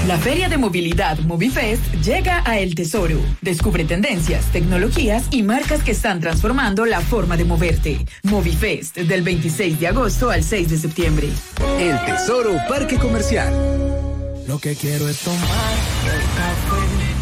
La Feria de Movilidad Movifest llega a El Tesoro. Descubre tendencias, tecnologías y marcas que están transformando la forma de moverte. Movifest, del 26 de agosto al 6 de septiembre. El Tesoro Parque Comercial. Lo que quiero es tomar el café